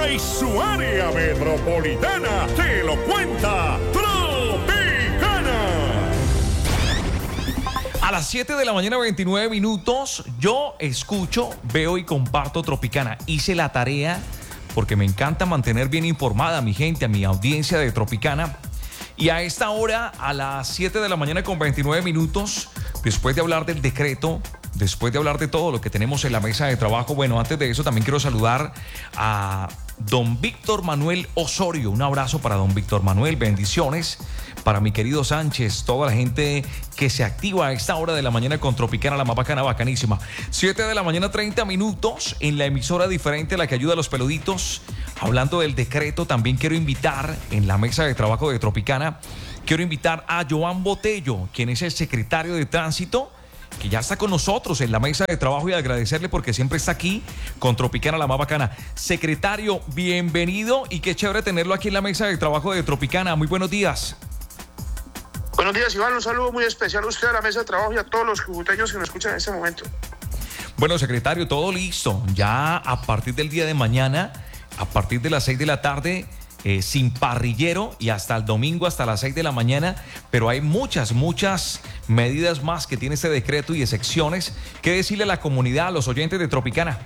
y su área metropolitana te lo cuenta Tropicana. A las 7 de la mañana, 29 minutos, yo escucho, veo y comparto Tropicana. Hice la tarea porque me encanta mantener bien informada a mi gente, a mi audiencia de Tropicana. Y a esta hora, a las 7 de la mañana con 29 minutos, después de hablar del decreto, después de hablar de todo lo que tenemos en la mesa de trabajo, bueno, antes de eso también quiero saludar a don Víctor Manuel Osorio. Un abrazo para don Víctor Manuel, bendiciones para mi querido Sánchez, toda la gente que se activa a esta hora de la mañana con Tropicana, la más bacana, bacanísima. 7 de la mañana, 30 minutos, en la emisora diferente, la que ayuda a los peluditos. Hablando del decreto, también quiero invitar en la mesa de trabajo de Tropicana, quiero invitar a Joan Botello, quien es el secretario de Tránsito, que ya está con nosotros en la mesa de trabajo, y agradecerle porque siempre está aquí con Tropicana, la más bacana. Secretario, bienvenido y qué chévere tenerlo aquí en la mesa de trabajo de Tropicana. Muy buenos días. Buenos días, Iván. Un saludo muy especial a usted, a la mesa de trabajo y a todos los cubuteños que nos escuchan en este momento. Bueno, secretario, todo listo. Ya a partir del día de mañana, a partir de las 6 de la tarde, sin parrillero, y hasta el domingo hasta las 6 de la mañana, pero hay muchas medidas más que tiene este decreto y excepciones. ¿Qué decirle a la comunidad, a los oyentes de Tropicana?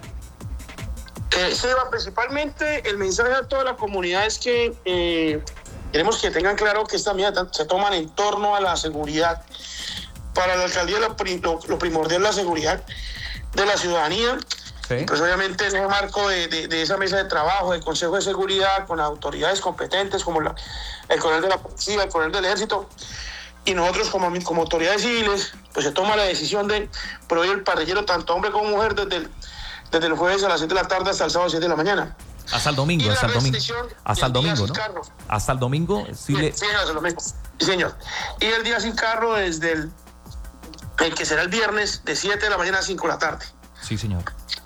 Sí, principalmente el mensaje a toda la comunidad es que queremos que tengan claro que estas medidas se toman en torno a la seguridad. Para la alcaldía lo primordial es la seguridad de la ciudadanía. Sí. Pues obviamente en el marco de esa mesa de trabajo, del Consejo de Seguridad, con autoridades competentes como el coronel de la policía, el coronel del ejército, y nosotros como autoridades civiles, pues se toma la decisión de prohibir el parrillero tanto hombre como mujer desde el jueves a las 7 de la tarde hasta el sábado a las 7 de la mañana. Hasta el domingo, ¿no? Hasta el domingo, sí, sí, señor. Y el día sin carro desde el que será el viernes de 7 de la mañana a 5 de la tarde. Sí, señor.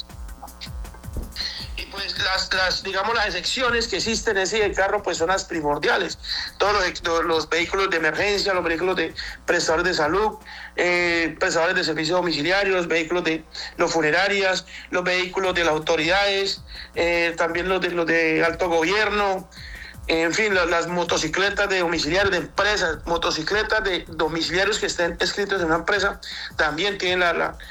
Y pues digamos, las excepciones que existen en ese carro pues son las primordiales. Todos los vehículos de emergencia, los vehículos de prestadores de salud, prestadores de servicios domiciliarios, vehículos de los funerarias, los vehículos de las autoridades, también los de alto gobierno, en fin, las motocicletas de domiciliarios de empresas, motocicletas de domiciliarios que estén escritos en una empresa, también tienen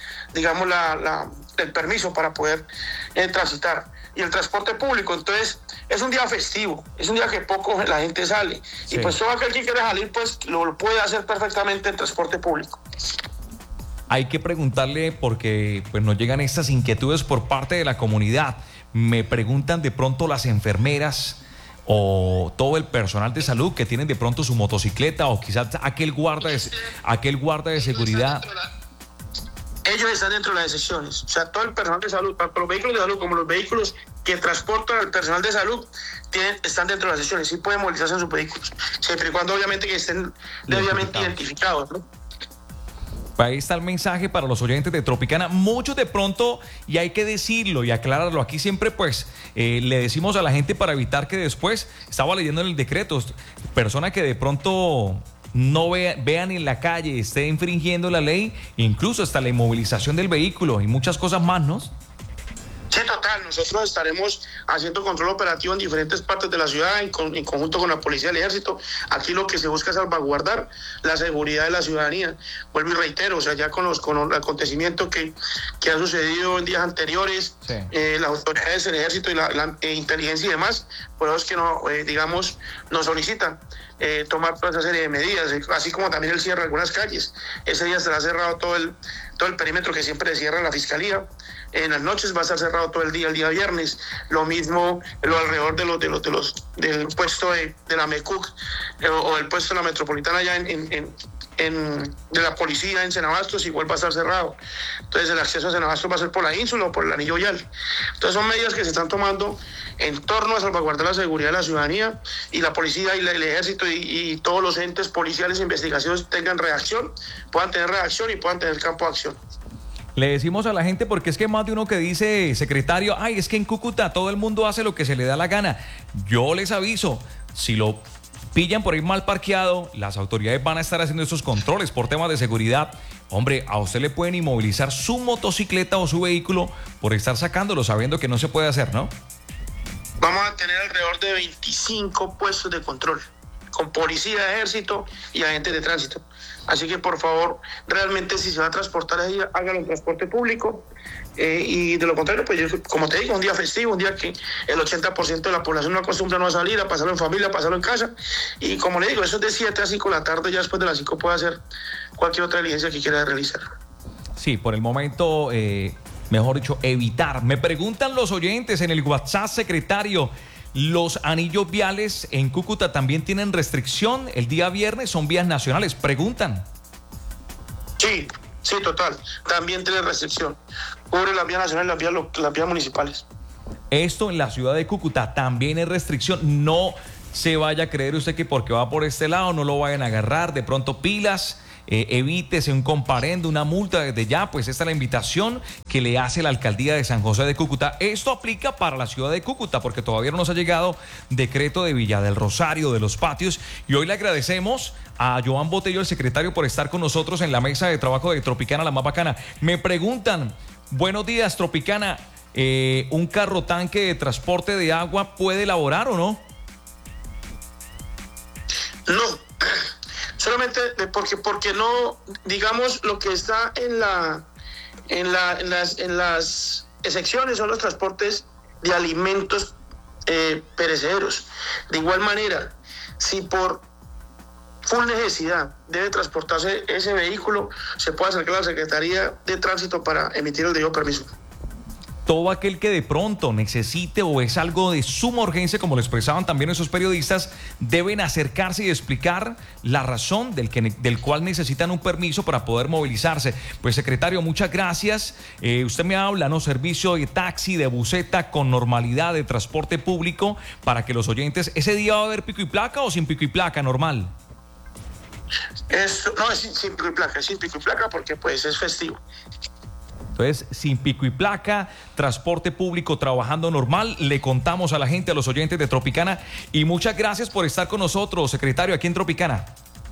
el permiso para poder transitar. Y el transporte público, entonces es un día festivo, es un día que poco la gente sale. Sí. Y pues todo aquel que quiera salir pues lo puede hacer perfectamente en transporte público. Hay que preguntarle porque pues nos llegan estas inquietudes por parte de la comunidad. Me preguntan de pronto las enfermeras o todo el personal de salud que tienen de pronto su motocicleta, o quizás aquel guarda de seguridad. Ellos están dentro de las excepciones. O sea, todo el personal de salud, tanto los vehículos de salud como los vehículos que transportan al personal de salud, están dentro de las excepciones. Sí pueden movilizarse en sus vehículos, siempre y cuando obviamente que estén debidamente identificados, ¿no? Ahí está el mensaje para los oyentes de Tropicana. Muchos de pronto, y hay que decirlo y aclararlo, aquí siempre pues le decimos a la gente para evitar que después, estaba leyendo en el decreto, persona que de pronto no vean en la calle, esté infringiendo la ley, incluso hasta la inmovilización del vehículo y muchas cosas más, ¿no? Sí, total. Nosotros estaremos haciendo control operativo en diferentes partes de la ciudad, en conjunto con la policía y el ejército. Aquí lo que se busca es salvaguardar la seguridad de la ciudadanía. Vuelvo y reitero, o sea, ya con el acontecimiento que ha sucedido en días anteriores, sí. Las autoridades del ejército y la inteligencia y demás, por eso es que nos solicitan tomar toda esa serie de medidas, así como también el cierre de algunas calles. Ese día será cerrado todo el perímetro que siempre cierra la fiscalía. En las noches va a estar cerrado todo el día viernes. Lo mismo alrededor del puesto de la MECUC o el puesto de la Metropolitana allá de la policía en Cenabastos, igual va a estar cerrado. Entonces el acceso a Cenabastos va a ser por la ínsula o por el anillo vial. Entonces son medidas que se están tomando en torno a salvaguardar la seguridad de la ciudadanía, y la policía y el ejército y todos los entes policiales e investigaciones puedan tener reacción y puedan tener campo de acción. Le decimos a la gente, porque es que más de uno que dice, secretario, ay, es que en Cúcuta todo el mundo hace lo que se le da la gana. Yo les aviso, si lo pillan por ahí mal parqueado, las autoridades van a estar haciendo esos controles por temas de seguridad. Hombre, a usted le pueden inmovilizar su motocicleta o su vehículo por estar sacándolo sabiendo que no se puede hacer, ¿no? vamos a tener alrededor de 25 puestos de control, con policía, ejército y agentes de tránsito. Así que, por favor, realmente si se va a transportar ahí, hágalo en transporte público. Y de lo contrario, pues yo, como te digo, un día festivo, un día que el 80% de la población no acostumbra no a salir, a pasarlo en familia, a pasarlo en casa. Y como le digo, eso es de 7 a 5 de la tarde, ya después de las 5 puede hacer cualquier otra diligencia que quiera realizar. Sí, por el momento, mejor dicho, evitar. Me preguntan los oyentes en el WhatsApp, secretario, ¿los anillos viales en Cúcuta también tienen restricción? El día viernes son vías nacionales, preguntan. Sí, total. También tiene restricción. Cubre las vías nacionales, las vías municipales. Esto en la ciudad de Cúcuta también es restricción. No se vaya a creer usted que porque va por este lado no lo vayan a agarrar. De pronto pilas. Evítese un comparendo, una multa desde ya, pues esta es la invitación que le hace la alcaldía de San José de Cúcuta. Esto aplica para la ciudad de Cúcuta porque todavía no nos ha llegado decreto de Villa del Rosario, de los patios, y hoy le agradecemos a Joan Botello, el secretario, por estar con nosotros en la mesa de trabajo de Tropicana, la más bacana. Me preguntan, buenos días, Tropicana, ¿un carro tanque de transporte de agua puede elaborar o no? No. Solamente porque no, digamos, lo que está en las excepciones son los transportes de alimentos perecederos. De igual manera, si por full necesidad debe transportarse ese vehículo, se puede acercar a la Secretaría de Tránsito para emitir el debido permiso. Todo aquel que de pronto necesite o es algo de suma urgencia, como lo expresaban también esos periodistas, deben acercarse y explicar la razón del cual necesitan un permiso para poder movilizarse. Pues, secretario, muchas gracias. Usted me habla, ¿no? Servicio de taxi, de buseta con normalidad, de transporte público, para que los oyentes, ¿ese día va a haber pico y placa o sin pico y placa normal? Es sin pico y placa porque pues es festivo. Entonces, sin pico y placa, transporte público trabajando normal, le contamos a la gente, a los oyentes de Tropicana, y muchas gracias por estar con nosotros, secretario, aquí en Tropicana.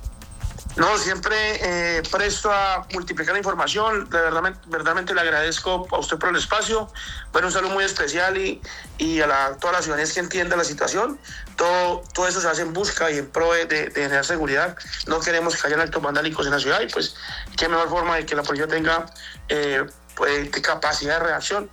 No, siempre presto a multiplicar la información. Verdaderamente le agradezco a usted por el espacio. Bueno, un saludo muy especial y a toda la ciudadanía que entienda la situación. Todo eso se hace en busca y en pro de generar seguridad. No queremos que hayan actos vandálicos en la ciudad y pues qué mejor forma de que la policía tenga capacidad de reacción.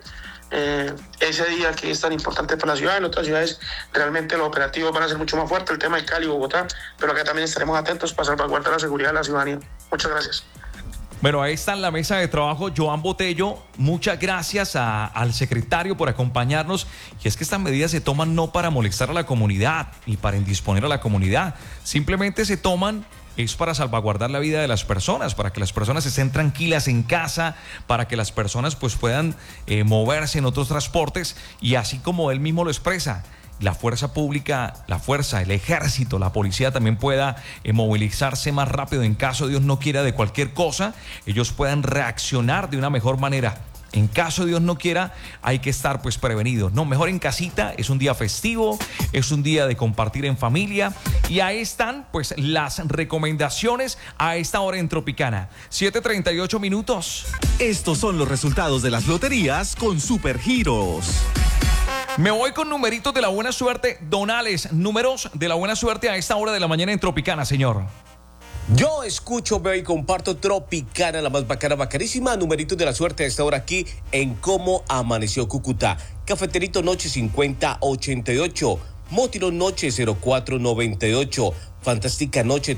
Ese día que es tan importante para la ciudad. En otras ciudades realmente los operativos van a ser mucho más fuertes, el tema de Cali, Bogotá, pero acá también estaremos atentos para salvaguardar la seguridad de la ciudadanía. Muchas gracias. Bueno, ahí está en la mesa de trabajo Joan Botello. Muchas gracias al secretario por acompañarnos. Y es que estas medidas se toman no para molestar a la comunidad ni para indisponer a la comunidad, simplemente se toman es para salvaguardar la vida de las personas, para que las personas estén tranquilas en casa, para que las personas pues puedan moverse en otros transportes, y así como él mismo lo expresa, la fuerza pública, el ejército, la policía también pueda movilizarse más rápido en caso Dios no quiera de cualquier cosa, ellos puedan reaccionar de una mejor manera. En caso Dios no quiera, hay que estar pues prevenidos. No, mejor en casita, es un día festivo, es un día de compartir en familia. Y ahí están pues las recomendaciones a esta hora en Tropicana. 7:38 minutos. Estos son los resultados de las loterías con Supergiros. Me voy con numeritos de la buena suerte. Donales, números de la buena suerte a esta hora de la mañana en Tropicana, señor. Yo escucho, veo y comparto Tropicana, la más bacana, bacanísima. Numeritos de la suerte a esta hora aquí en Cómo Amaneció Cúcuta. Cafeterito Noche 5088, Motilón Noche 0498, Fantástica Noche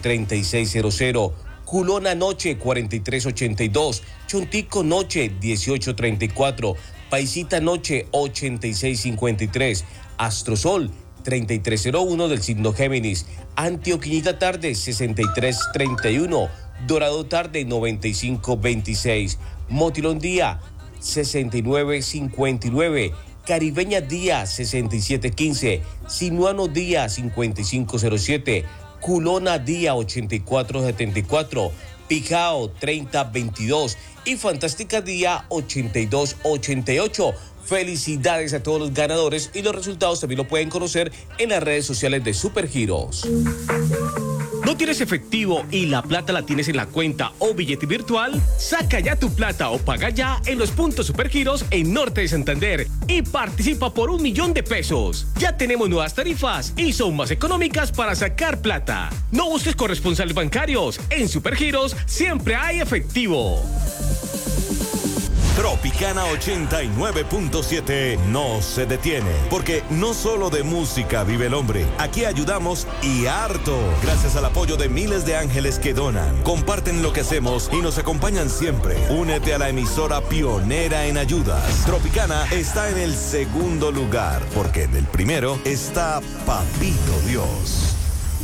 3600, Culona Noche 4382, Chontico Noche 1834, Paisita Noche 8653, Astrosol 3301 del signo Géminis, Antioquinita Tarde 6331, Dorado Tarde 9526, Motilón Día 6959, Caribeña Día 6715, Sinuano Día 5507, Culona Día 8474, Pijao 3022 y Fantástica Día 8288. Felicidades a todos los ganadores y los resultados también lo pueden conocer en las redes sociales de Supergiros. ¿No tienes efectivo y la plata la tienes en la cuenta o billete virtual? Saca ya tu plata o paga ya en los puntos Supergiros en Norte de Santander y participa por 1 millón de pesos. Ya tenemos nuevas tarifas y son más económicas para sacar plata. No busques corresponsales bancarios. En Supergiros siempre hay efectivo. Tropicana 89.7 no se detiene, porque no solo de música vive el hombre. Aquí ayudamos y harto, gracias al apoyo de miles de ángeles que donan, comparten lo que hacemos y nos acompañan siempre. Únete a la emisora pionera en ayudas. Tropicana está en el segundo lugar, porque en el primero está Papito Dios.